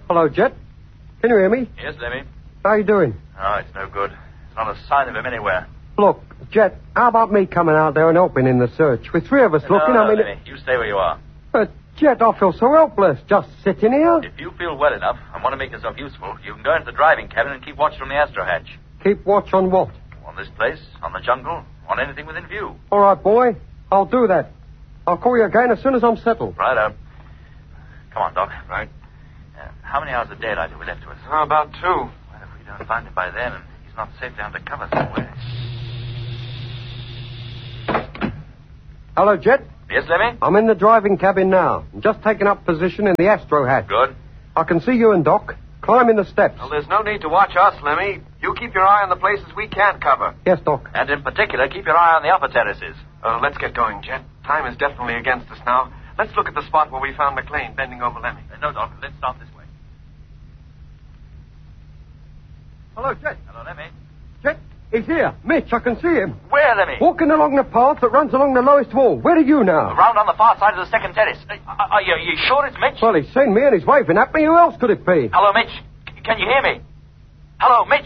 Hello, Jet. Can you hear me? Yes, Lemmy. How you doing? Oh, it's no good. There's not a sign of him anywhere. Look, Jet, how about me coming out there and helping in the search? With three of us looking, No, Lemmy. You stay where you are. But, Jet, I feel so helpless just sitting here. If you feel well enough and want to make yourself useful, you can go into the driving cabin and keep watch from the astro hatch. Keep watch on what? On this place, on the jungle, on anything within view. All right, boy. I'll do that. I'll call you again as soon as I'm settled. Right. Come on, Doc. Right. How many hours of daylight have we left to us? Oh, about 2. Well, if we don't find him by then, and he's not safe down to cover somewhere. Hello, Jet. Yes, Lemmy? I'm in the driving cabin now. I'm just taking up position in the astro hatch. Good. I can see you and Doc. Climb in the steps. Well, there's no need to watch us, Lemmy. You keep your eye on the places we can't cover. Yes, Doc. And in particular, keep your eye on the upper terraces. Let's get going, Jet. Time is definitely against us now. Let's look at the spot where we found McLean bending over Lemmy. No, Doc. Let's start this way. Hello, Jet. Hello, Lemmy. Jet, he's here. Mitch, I can see him. Where, Lemmy? Walking along the path that runs along the lowest wall. Where are you now? Around on the far side of the second terrace. Are you sure it's Mitch? Well, he's seen me and he's waving at me. Who else could it be? Hello, Mitch. Can you hear me? Hello, Mitch.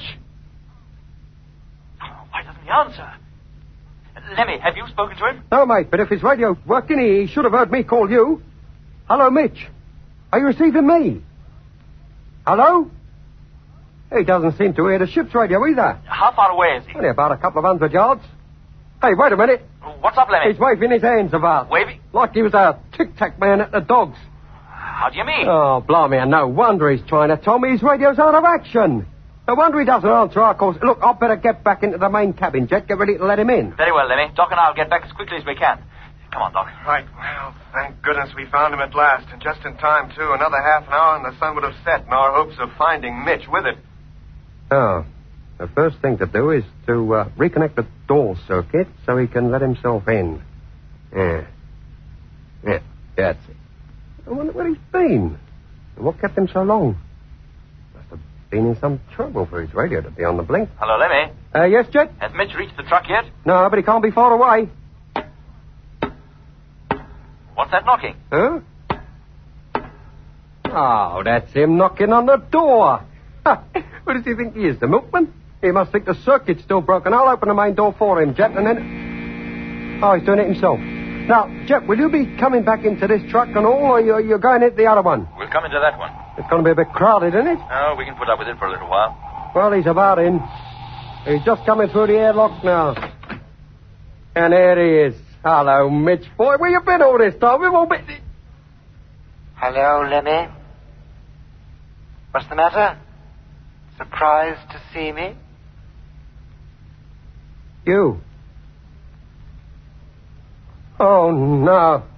Why doesn't he answer? Lemmy, have you spoken to him? No, mate, but if his radio's working, he should have heard me call you. Hello, Mitch. Are you receiving me? Hello? He doesn't seem to hear the ship's radio either. How far away is he? Only about a couple of 100 yards. Hey, wait a minute. What's up, Lemmy? He's waving his hands about. Waving? Like he was a tic-tac man at the dogs. How do you mean? Oh, blimey, no wonder he's trying to tell me his radio's out of action. No wonder he doesn't answer our calls. Look, I'd better get back into the main cabin, Jet. Get ready to let him in. Very well, Lemmy. Doc and I'll get back as quickly as we can. Come on, Doc. Right. Well, thank goodness we found him at last. And just in time, too. Another half an hour and the sun would have set in our hopes of finding Mitch with it. Oh, the first thing to do is to reconnect the door circuit so he can let himself in. Yeah, that's it. I wonder where he's been. And what kept him so long? Must have been in some trouble for his radio to be on the blink. Hello, Lemmy. Yes, Jet? Has Mitch reached the truck yet? No, but he can't be far away. What's that knocking? Huh? Oh, that's him knocking on the door. What does he think he is, the milkman? He must think the circuit's still broken. I'll open the main door for him, Jet, and then... Oh, he's doing it himself. Now, Jet, will you be coming back into this truck and all, or you're going into the other one? We'll come into that one. It's going to be a bit crowded, isn't it? Oh, we can put up with it for a little while. Well, he's about in. He's just coming through the airlock now. And there he is. Hello, Mitch, boy. Where you been all this time? We've all been... Hello, Lemmy. What's the matter? Surprised to see me? You. Oh, no.